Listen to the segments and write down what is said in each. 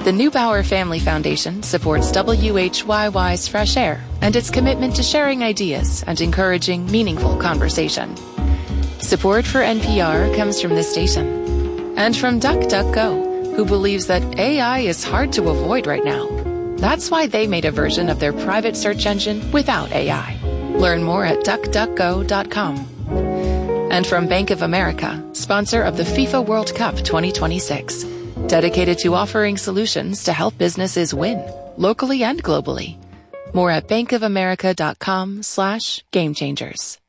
The Neubauer Family Foundation supports WHYY's Fresh Air and its commitment to sharing ideas and encouraging meaningful conversation. Support for NPR comes from this station and from DuckDuckGo, who believes that AI is hard to avoid right now. That's why they made a version of their private search engine without AI. Learn more at duckduckgo.com. And from Bank of America, sponsor of the FIFA World Cup 2026, dedicated to offering solutions to help businesses win, locally and globally. More at bankofamerica.com/gamechangers.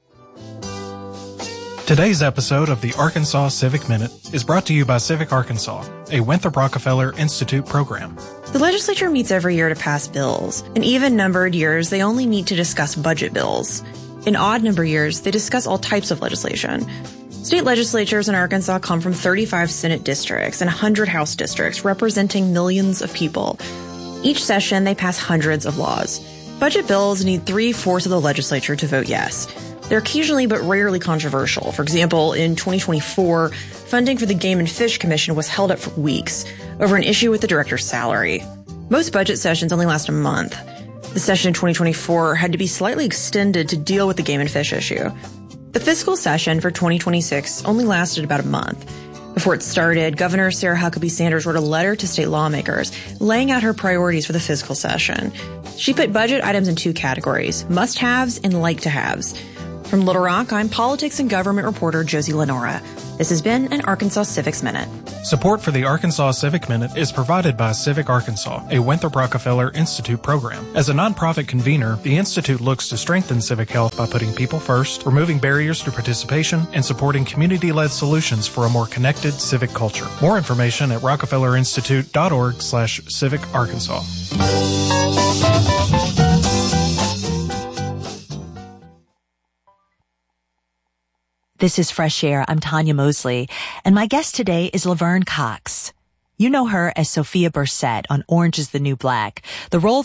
Today's episode of the Arkansas Civic Minute is brought to you by Civic Arkansas, a Winthrop Rockefeller Institute program. The legislature meets every year to pass bills. In even-numbered years, they only meet to discuss budget bills. In odd-number years, they discuss all types of legislation. State legislatures in Arkansas come from 35 Senate districts and 100 House districts, representing millions of people. Each session, they pass hundreds of laws. Budget bills need 3/4 of the legislature to vote yes. They're occasionally but rarely controversial. For example, in 2024, funding for the Game and Fish Commission was held up for weeks over an issue with the director's salary. Most budget sessions only last a month. The session in 2024 had to be slightly extended to deal with the Game and Fish issue. The fiscal session for 2026 only lasted about a month. Before it started, Governor Sarah Huckabee Sanders wrote a letter to state lawmakers laying out her priorities for the fiscal session. She put budget items in two categories, must-haves and like-to-haves. From Little Rock, I'm politics and government reporter Josie Lenora. This has been an Arkansas Civics Minute. Support for the Arkansas Civic Minute is provided by Civic Arkansas, a Winthrop Rockefeller Institute program. As a nonprofit convener, the Institute looks to strengthen civic health by putting people first, removing barriers to participation, and supporting community-led solutions for a more connected civic culture. More information at rockefellerinstitute.org/Civic Arkansas. This is Fresh Air. I'm Tanya Mosley, and my guest today is Laverne Cox. You know her as Sophia Bursette on Orange is the New Black, the role